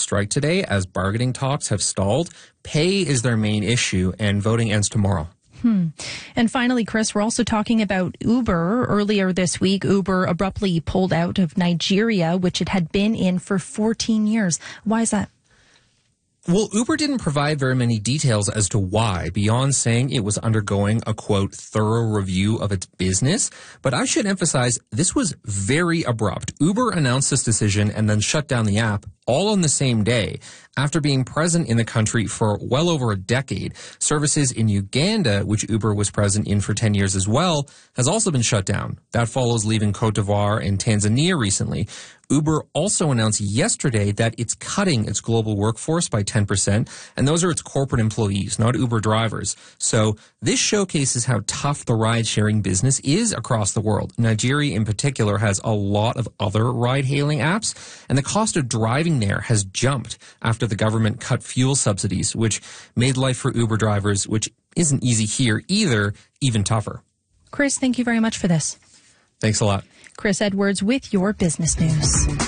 strike today as bargaining talks have stalled. Pay is their main issue, and voting ends tomorrow. And finally, Chris, we're also talking about Uber. Earlier this week, Uber abruptly pulled out of Nigeria, which it had been in for 14 years. Why is that? Well, Uber didn't provide very many details as to why, beyond saying it was undergoing a, quote, thorough review of its business. But I should emphasize, this was very abrupt. Uber announced this decision and then shut down the app all on the same day. After being present in the country for well over a decade, services in Uganda, which Uber was present in for 10 years as well, has also been shut down. That follows leaving Cote d'Ivoire and Tanzania recently. Uber also announced yesterday that it's cutting its global workforce by 10%, and those are its corporate employees, not Uber drivers. So this showcases how tough the ride-sharing business is across the world. Nigeria in particular has a lot of other ride-hailing apps, and the cost of driving there has jumped after the government cut fuel subsidies, which made life for Uber drivers, which isn't easy here either, even tougher. Chris, thank you very much for this. Thanks a lot. Chris Edwards with your business news.